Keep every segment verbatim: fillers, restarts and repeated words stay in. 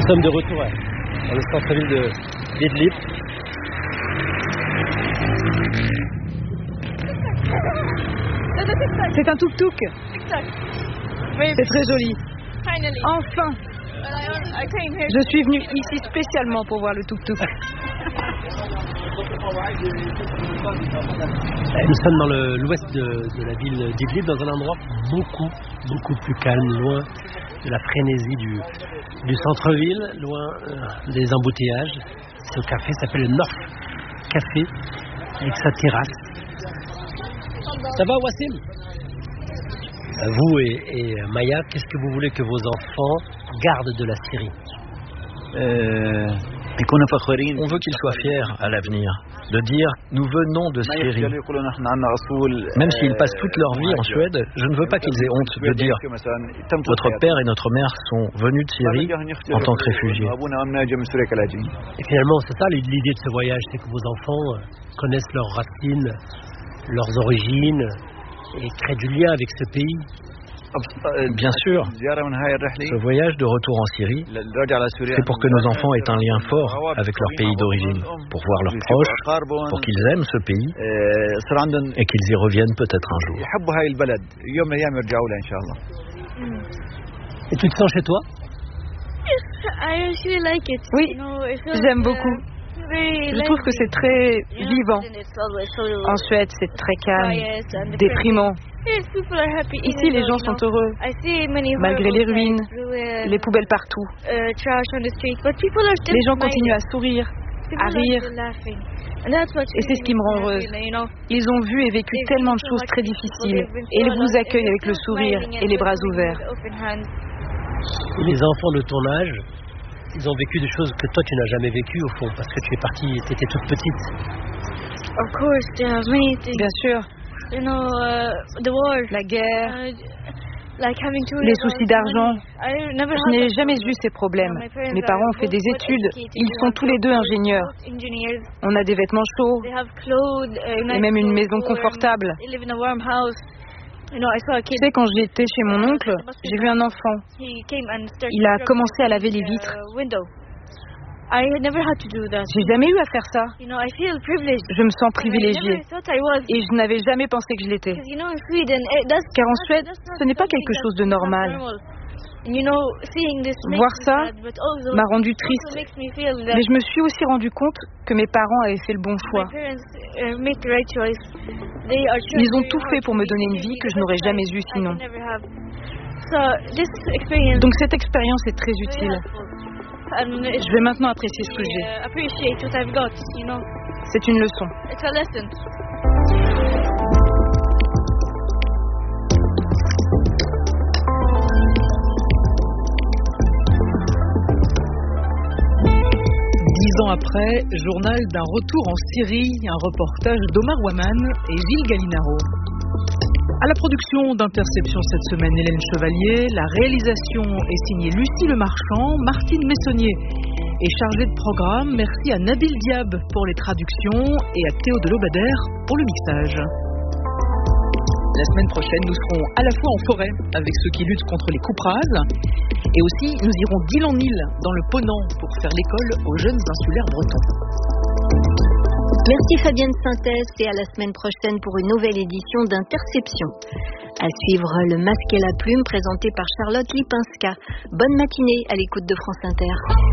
sommes de retour ouais, dans le centre-ville de d'Idlib. C'est un tuk-tuk. C'est très joli. Enfin. Je suis venue ici spécialement pour voir le tuk-tuk. Nous sommes dans le, l'ouest de, de la ville d'Idlib, dans un endroit beaucoup, beaucoup plus calme, loin de la frénésie du, du centre-ville, loin euh, des embouteillages. Ce café s'appelle le North Café, avec sa terrasse. Ça va, Wassim? Vous et, et Maya, qu'est-ce que vous voulez que vos enfants gardent de la Syrie? euh, On veut qu'ils soient fiers à l'avenir, de dire nous venons de Syrie. Même s'ils passent toute leur vie en Suède, je ne veux pas qu'ils aient honte de dire votre père et notre mère sont venus de Syrie en tant que réfugiés. Et finalement, c'est ça l'idée de ce voyage, c'est que vos enfants connaissent leurs racines, leurs origines et créent du lien avec ce pays. Bien sûr, ce voyage de retour en Syrie, c'est pour que nos enfants aient un lien fort avec leur pays d'origine, pour voir leurs proches, pour qu'ils aiment ce pays et qu'ils y reviennent peut-être un jour. Et tu te sens chez toi? Oui, j'aime beaucoup. Je trouve que c'est très vivant. En Suède, c'est très calme, déprimant. Ici, les gens sont heureux, malgré les ruines, les poubelles partout. Les gens continuent à sourire, à rire. Et c'est ce qui me rend heureuse. Ils ont vu et vécu tellement de choses très difficiles. Et ils vous accueillent avec le sourire et les bras ouverts. Et les enfants de ton âge, ils ont vécu des choses que toi tu n'as jamais vécues au fond, parce que tu es partie, tu étais toute petite. Bien sûr. La guerre, les soucis d'argent. Je n'ai jamais eu ces problèmes. Mes parents ont fait des études. Ils sont tous les deux ingénieurs. On a des vêtements chauds et même une maison confortable. Tu sais, quand j'étais chez mon oncle, j'ai vu un enfant. Il a commencé à laver les vitres. J'ai jamais eu à faire ça. Je me sens privilégiée. Et je n'avais jamais pensé que je l'étais. Car en Suède, ce n'est pas quelque chose de normal. Voir ça m'a rendue triste. Mais je me suis aussi rendu compte que mes parents avaient fait le bon choix. Ils ont tout fait pour me donner une vie que je n'aurais jamais eue sinon. Donc cette expérience est très utile. Je vais maintenant apprécier ce que j'ai. C'est une leçon. Dix ans après, journal d'un retour en Syrie, un reportage d'Omar Waman et Gilles Gallinaro. À la production d'Interception cette semaine, Hélène Chevalier. La réalisation est signée Lucie Lemarchand. Martine Messonnier est chargée de programme. Merci à Nabil Diab pour les traductions et à Théo Delobader pour le mixage. La semaine prochaine, nous serons à la fois en forêt avec ceux qui luttent contre les coupes rases et aussi nous irons d'île en île dans le Ponant pour faire l'école aux jeunes insulaires bretons. Merci Fabienne Synthèse et à la semaine prochaine pour une nouvelle édition d'Interception. À suivre Le Masque et la Plume présenté par Charlotte Lipinska. Bonne matinée à l'écoute de France Inter.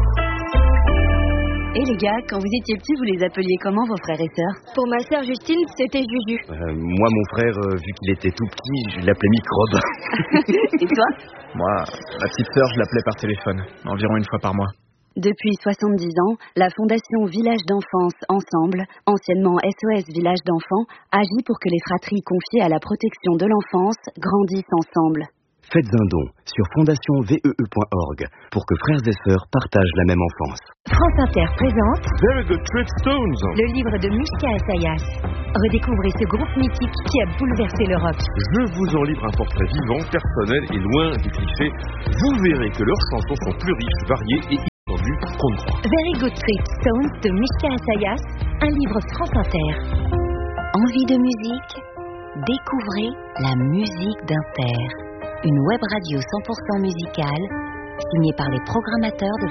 Et les gars, quand vous étiez petits, vous les appeliez comment vos frères et sœurs? Pour ma sœur Justine, c'était Juju. Euh, moi, mon frère, euh, vu qu'il était tout petit, je l'appelais Microbe. Et toi? Moi, ma petite sœur, je l'appelais par téléphone, environ une fois par mois. Depuis soixante-dix ans, la Fondation Village d'Enfance Ensemble, anciennement S O S Village d'Enfants, agit pour que les fratries confiées à la protection de l'enfance grandissent ensemble. Faites un don sur fondation vee point org pour que frères et sœurs partagent la même enfance. France Inter présente Very Good Trip Stones, le livre de Mishka Assayas. Redécouvrez ce groupe mythique qui a bouleversé l'Europe. Je vous en livre un portrait vivant, personnel et loin des clichés. Vous verrez que leurs chansons sont plus riches, variées et inattendues qu'on ne croit. Very Good Trip Stones de Mishka Assayas, un livre France Inter. Envie de musique? Découvrez la musique d'Inter. Une web radio cent pour cent musicale, signée par les programmateurs de